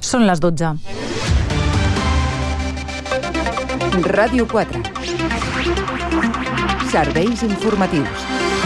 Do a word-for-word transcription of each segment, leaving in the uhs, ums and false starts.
Són les dotze. Ràdio quatre. Serveis informatius.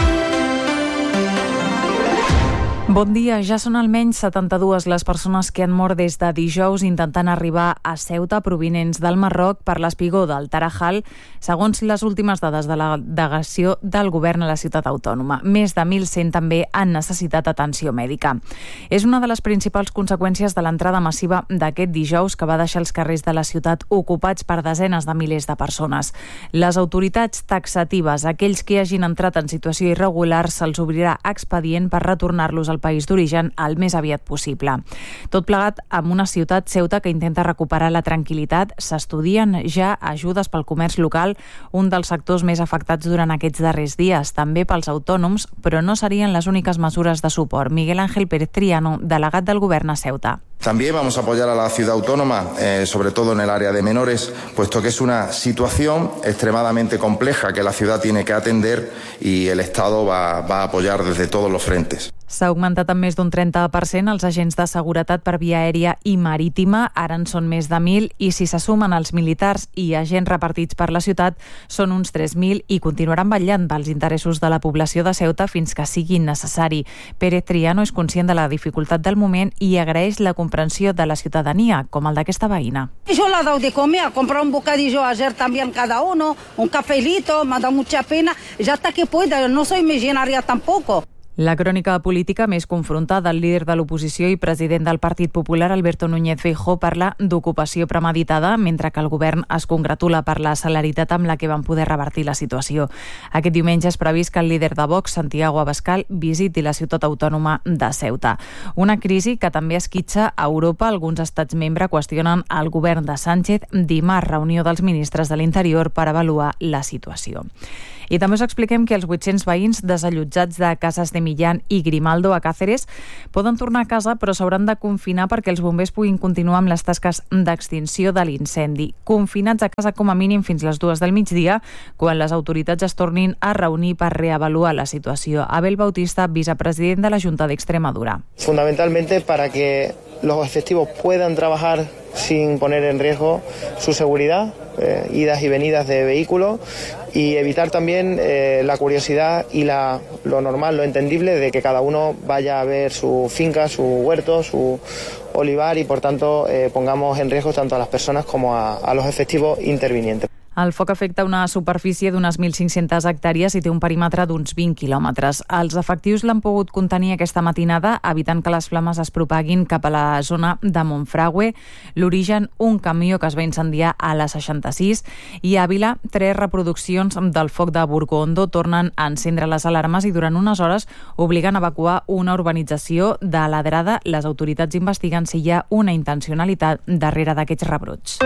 Bon dia. Ja són almenys setanta-dues les persones que han mort des de dijous intentant arribar a Ceuta provinents del Marroc per l'espigó del Tarajal, segons les últimes dades de la delegació del govern a la ciutat autònoma. Més de mil cent també han necessitat atenció mèdica. És una de les principals conseqüències de l'entrada massiva d'aquest dijous que va deixar els carrers de la ciutat ocupats per desenes de milers de persones. Les autoritats taxatives, aquells que hagin entrat en situació irregular, se'ls obrirà expedient per retornar-los al país d'origen el més aviat possible. Tot plegat amb una ciutat, Ceuta, que intenta recuperar la tranquil·litat. S'estudien ja ajudes pel comerç local, un dels sectors més afectats durant aquests darrers dies, també pels autònoms, però no serien les úniques mesures de suport. Miguel Ángel Pérez Triano, delegat del govern a Ceuta. También vamos a apoyar a la ciudad autónoma, eh, sobre todo en el área de menores, puesto que es una situación extremadamente compleja que la ciudad tiene que atender y el Estado va, va a apoyar desde todos los frentes. S'ha augmentat en més d'un trenta per cent els agents de seguretat per via aèria i marítima, ara en són més de mil, i si se sumen els militars i agents repartits per la ciutat, són uns tres mil i continuaran vetllant pels interessos de la població de Ceuta fins que sigui necessari. Pérez Triano és conscient de la dificultat del moment i agraeix la comprensió de la ciutadania, com el d'aquesta veïna. Yo la he dado de comer, a comprar un bocadillo ayer también cada uno, un cafelito, me ha dado mucha pena, ya hasta que pueda, no soy millonaria tampoco. La crònica política més confrontada, el líder de l'oposició i president del Partit Popular, Alberto Núñez Feijóo, parla d'ocupació premeditada, mentre que el govern es congratula per la celeritat amb la que van poder revertir la situació. Aquest diumenge és previst que el líder de Vox, Santiago Abascal, visiti la ciutat autònoma de Ceuta. Una crisi que també esquitxa a Europa. Alguns estats membres qüestionen el govern de Sánchez. Dimarts, reunió dels ministres de l'Interior per avaluar la situació. I també us expliquem que els vuit-cents veïns desallotjats de Casas de Millán i Grimaldo a Càceres poden tornar a casa, però s'hauran de confinar perquè els bombers puguin continuar amb les tasques d'extinció de l'incendi. Confinats a casa com a mínim fins les dues del migdia, quan les autoritats es tornin a reunir per reavaluar la situació. Abel Bautista, vicepresident de la Junta de Extremadura. Fundamentalmente para que los efectivos puedan trabajar sin poner en riesgo su seguridad, eh, idas y venidas de vehículos, y evitar también eh, la curiosidad y la, lo normal, lo entendible de que cada uno vaya a ver su finca, su huerto, su olivar, y por tanto eh, pongamos en riesgo tanto a las personas como a, a los efectivos intervinientes. El foc afecta una superfície d'unes mil cinc-centes hectàrees i té un perímetre d'uns vint quilòmetres. Els efectius l'han pogut contenir aquesta matinada, evitant que les flames es propaguin cap a la zona de Monfragüe. L'origen, un camió que es va incendiar a la seixanta-sis, i a Ávila, tres reproduccions del foc de Burgondo tornen a encendre les alarmes i durant unes hores obliguen a evacuar una urbanització de l'Adrada. Les autoritats investiguen si hi ha una intencionalitat darrere d'aquests rebrots.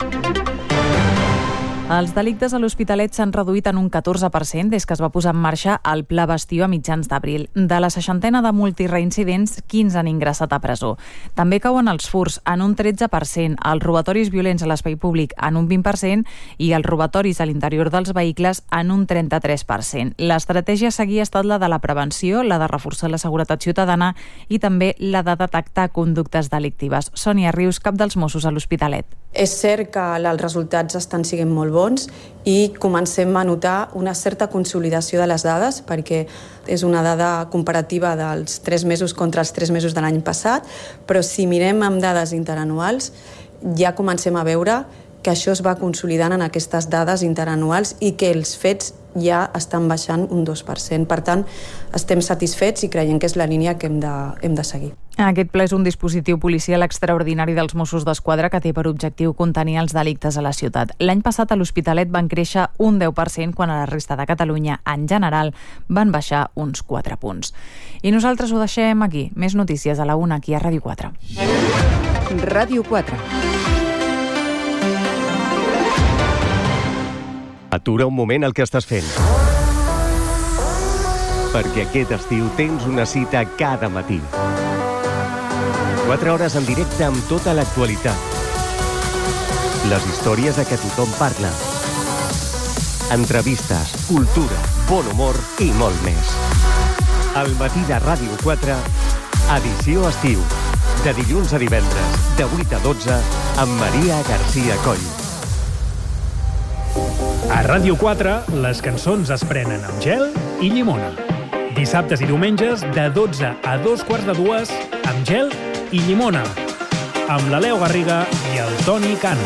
Els delictes a l'Hospitalet s'han reduït en un catorze per cent des que es va posar en marxa el Pla Bastió a mitjans d'abril. De la seixantena de multireincidents, quinze han ingressat a presó. També cauen els furts en un tretze per cent, els robatoris violents a l'espai públic en un vint per cent i els robatoris a l'interior dels vehicles en un trenta-tres per cent. L'estratègia a seguir ha estat la de la prevenció, la de reforçar la seguretat ciutadana i també la de detectar conductes delictives. Sònia Rius, cap dels Mossos a l'Hospitalet. És cert que els resultats estan sent molt bons i comencem a notar una certa consolidació de les dades, perquè és una dada comparativa dels tres mesos contra els tres mesos de l'any passat, però si mirem amb dades interanuals ja comencem a veure que això es va consolidant en aquestes dades interanuals i que els fets ja estan baixant un dos per cent. Per tant, estem satisfets i creiem que és la línia que hem de, hem de seguir. Aquest pla és un dispositiu policial extraordinari dels Mossos d'Esquadra que té per objectiu contenir els delictes a la ciutat. L'any passat a l'Hospitalet van créixer un deu per cent quan a la resta de Catalunya, en general, van baixar uns quatre punts. I nosaltres ho deixem aquí. Més notícies a la una aquí a Ràdio quatre. Ràdio quatre. Atura un moment el que estàs fent. Perquè aquest estiu tens una cita cada matí. quatre hores en directe amb tota l'actualitat. Les històries de què tothom parla. Entrevistes, cultura, bon humor i molt més. Al matí de Ràdio quatre, edició estiu. De dilluns a divendres, de vuit a dotze, amb Maria García Coll. A Ràdio quatre, les cançons es prenen amb gel i llimona. Dissabtes i diumenges, de dotze a dos quarts de dues, amb gel i llimona. Amb la Leo Garriga i el Toni Cano.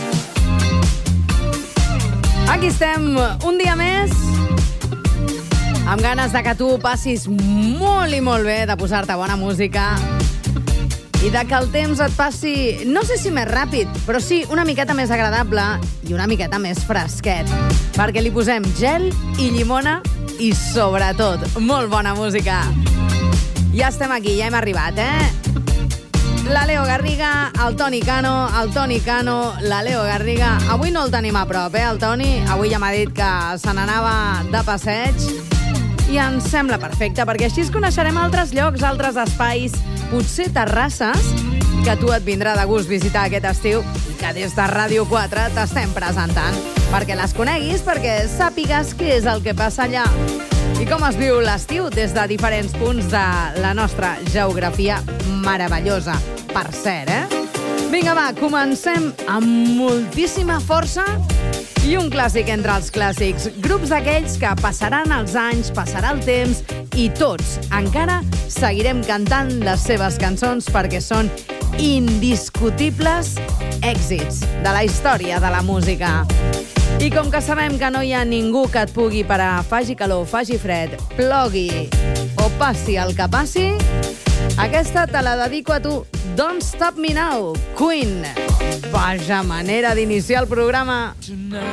Aquí estem, un dia més, amb ganes de que tu passis molt i molt bé, de posar-te bona música i de que el temps et passi, no sé si més ràpid, però sí una miqueta més agradable i una miqueta més fresquet, perquè li posem gel i llimona i, sobretot, molt bona música. Ja estem aquí, ja hem arribat, eh? La Leo Garriga, el Toni Cano, el Toni Cano, la Leo Garriga. Avui no el tenim a prop, eh, el Toni. Avui ja m'ha dit que se n'anava de passeig i ens sembla perfecte, perquè així es coneixerem altres llocs, altres espais, potser terrasses, que tu et vindrà de gust visitar aquest estiu i que des de Ràdio quatre t'estem presentant, perquè les coneguis, perquè sàpigues què és el que passa allà i com es viu l'estiu des de diferents punts de la nostra geografia meravellosa, per cert, eh? Vinga, va, comencem amb moltíssima força i un clàssic entre els clàssics. Grups d'aquells que passaran els anys, passarà el temps i tots encara seguirem cantant les seves cançons perquè són indiscutibles èxits de la història de la música. I com que sabem que no hi ha ningú que et pugui parar, faci calor, faci fred, plogui o passi el que passi, aquesta te la dedico a tu. Don't Stop Me Now, Queen. Vaja manera d'iniciar el programa.